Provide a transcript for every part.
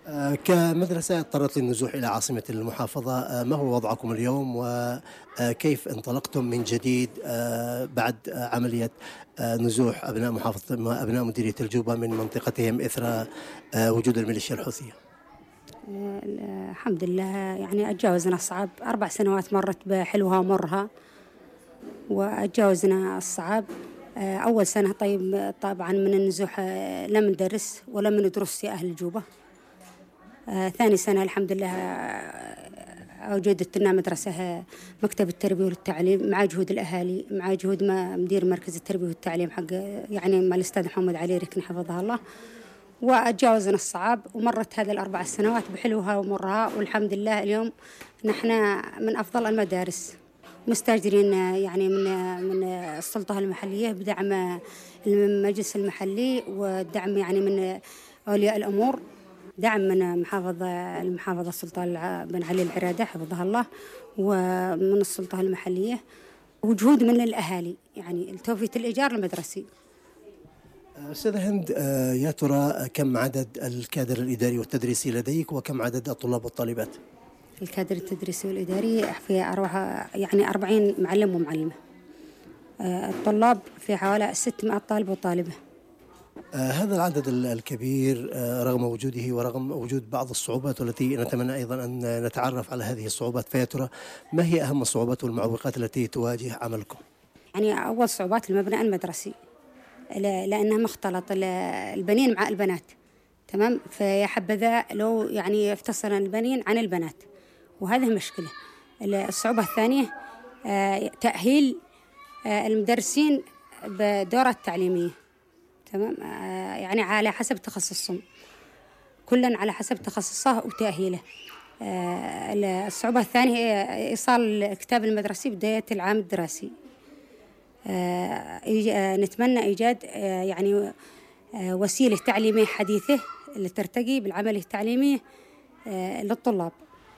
كمدرسة اضطرت للنزوح إلى عاصمة المحافظة، ما هو وضعكم اليوم وكيف انطلقتم من جديد بعد عملية نزوح أبناء محافظة أبناء مديرية الجوبة من منطقتهم إثر وجود الميليشيا الحوثية؟ الحمد لله، يعني أتجاوزنا الصعب. 4 سنوات مرت بحلوها ومرها وأتجاوزنا الصعب. أول سنة طبعا من النزوح لم ندرس ولم ندرس في أهل الجوبة. ثاني سنة الحمد لله وجدت لنا مدرسة مكتب التربية والتعليم مع جهود الأهالي، مع جهود مدير مركز التربية والتعليم حق يعني مع الأستاذ محمد علي ركن حفظه الله. وأتجاوزنا الصعاب ومرت هذه ال4 سنوات بحلوها ومرها، والحمد لله اليوم نحن من أفضل المدارس، مستأجرين يعني من السلطة المحلية بدعم المجلس المحلي ودعم يعني من أولياء الأمور، دعم من المحافظة السلطان بن علي العرادة حفظها الله ومن السلطة المحلية، وجهود من الأهالي يعني لتوفية الإيجار المدرسي. أستاذة هند، يا ترى كم عدد الكادر الإداري والتدريسي لديك وكم عدد الطلاب والطالبات؟ الكادر التدريسي والإداري في يعني 40 معلم ومعلمة. الطلاب في حوالي 600 طالب وطالبة. هذا العدد الكبير رغم وجوده ورغم وجود بعض الصعوبات والتي نتمنى أيضا أن نتعرف على هذه الصعوبات، فيا ترى ما هي أهم الصعوبات والمعوقات التي تواجه عملكم؟ يعني أول صعوبات المبنى المدرسي، لأنه مختلط البنين مع البنات، تمام، فيا حبذا لو يعني يفتصل البنين عن البنات، وهذه مشكلة. الصعوبة الثانية تأهيل المدرسين بدورة التعليمية، تمام، يعني على حسب تخصصهم، كلا على حسب تخصصه وتأهيله. الصعوبة الثانية هي إيصال الكتاب المدرسي بداية العام الدراسي. نتمنى إيجاد يعني وسيلة تعليمية حديثة اللي ترتقي بالعمل التعليمي للطلاب.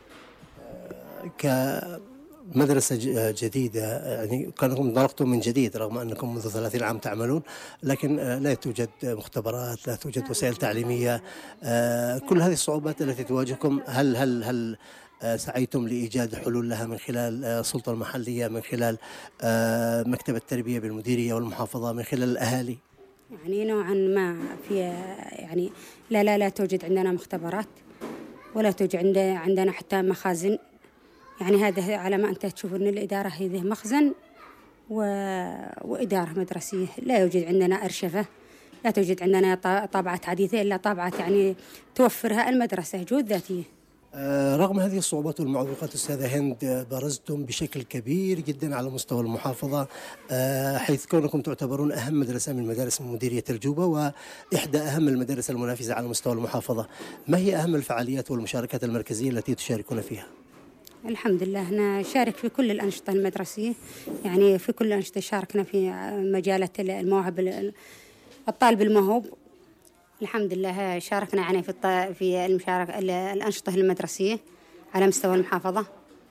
كمدرسة جديدة يعني كانكم انطلقتم من جديد رغم أنكم منذ 30 عام تعملون، لكن لا توجد مختبرات، لا توجد وسائل تعليمية. كل هذه الصعوبات التي تواجهكم هل سعيتم لإيجاد حلول لها من خلال السلطة المحلية، من خلال مكتب التربية بالمديرية والمحافظة، من خلال الأهالي؟ يعني نوعا ما في يعني لا توجد عندنا مختبرات ولا توجد عندنا حتى مخازن. يعني هذا على ما أنت تشوف أن الإدارة هذه مخزن وإدارة مدرسية. لا يوجد عندنا أرشفة، لا توجد عندنا طابعات حديثة إلا طابعات يعني توفرها المدرسة جهود ذاتية. رغم هذه الصعوبات والمعوقات أستاذة هند، برزتم بشكل كبير جدا على مستوى المحافظة، حيث كونكم تعتبرون أهم مدرسة من مدارس مديرية الجوبة وإحدى أهم المدارس المنافسة على مستوى المحافظة. ما هي أهم الفعاليات والمشاركات المركزية التي تشاركون فيها؟ الحمد لله نشارك في كل الأنشطة المدرسية، يعني في كل الأنشطة شاركنا في مجالات المواهب، الطالب الموهوب. الحمد لله شاركنا يعني في المشاركة الأنشطة المدرسية على مستوى المحافظة،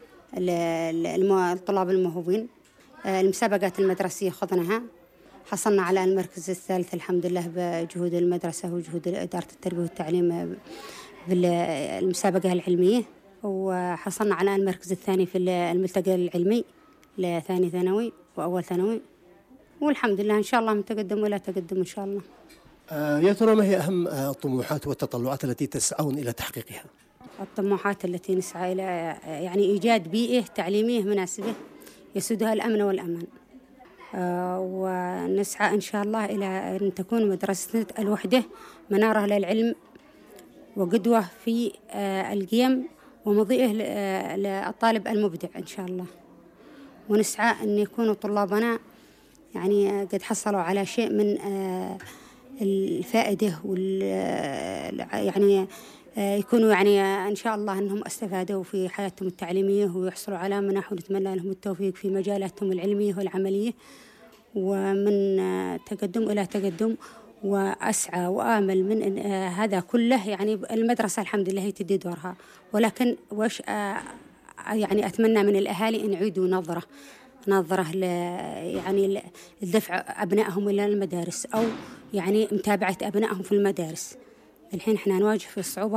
الطلاب الموهوبين. المسابقات المدرسية خضناها، حصلنا على المركز الثالث الحمد لله بجهود المدرسة وجهود إدارة التربية والتعليم بالمسابقة العلمية، وحصلنا على المركز الثاني في الملتقى العلمي لثاني ثانوي وأول ثانوي، والحمد لله إن شاء الله متقدم ولا تقدم إن شاء الله. يا ترى ما هي أهم الطموحات والتطلعات التي تسعون إلى تحقيقها؟ الطموحات التي نسعى إلى يعني إيجاد بيئة تعليمية مناسبة يسودها الأمن والأمان، ونسعى إن شاء الله إلى أن تكون مدرسة الوحدة منارة للعلم وقدوة في القيم ومضيئه للطالب المبدع إن شاء الله. ونسعى أن يكونوا طلابنا يعني قد حصلوا على شيء من الفائدة يعني يكونوا يعني إن شاء الله أنهم استفادوا في حياتهم التعليمية ويحصلوا على منح، ونتمنى لهم التوفيق في مجالاتهم العلمية والعملية ومن تقدم إلى تقدم. وأسعى وآمل من هذا كله، يعني المدرسة الحمد لله هي تدي دورها، ولكن يعني أتمنى من الأهالي أن يعيدوا نظرة يعني لدفع أبنائهم إلى المدارس، أو يعني متابعة أبنائهم في المدارس. الحين إحنا نواجه في الصعوبة